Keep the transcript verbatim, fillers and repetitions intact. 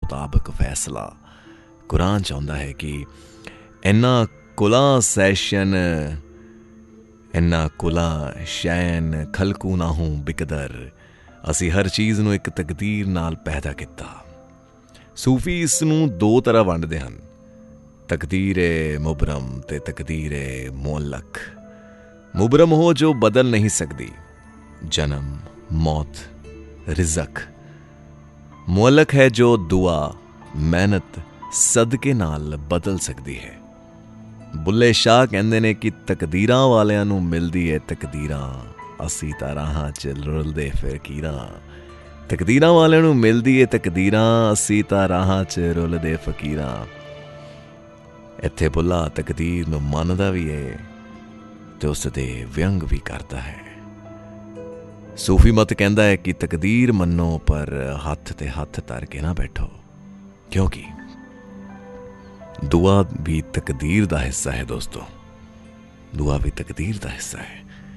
मुताबिक फैसला। कुरान चाहुंदा है कि इन्ना कुला सैशन इन्ना कुला शैन खलकू ना हूँ बिकदर। असी हर चीज़ नूं एक तकदीर नाल पैदा किता। सूफी इस नूं दो तरह वंडदे हन, तकदीर मुबरम ते तकदीर मुअल्लक। मुबरम हो जो बदल नहीं सकती, जन्म मौत रिज़क। मुअल्लक है जो दुआ मेहनत सदके नाल बदल सकती है। बुल्ले शाह कहंदे ने कि तकदीरां वालियां नूं मिलदी है तकदीरां, असी तां राहां च रुलदे फकीरां। तकदीरां वालियां नूं मिलदी है तकदीरां, असी तां राहां च रुलदे फकीरां। इत्थे बुल्ला तकदीर नूं मनदा भी है ते उसदे व्यंग भी करता है। सूफी मत कहता है कि तकदीर मनो पर हथ ते हथ धर के ना बैठो, क्योंकि दुआ भी तकदीर दा हिस्सा है। दोस्तों, दुआ भी तकदीर दा हिस्सा है।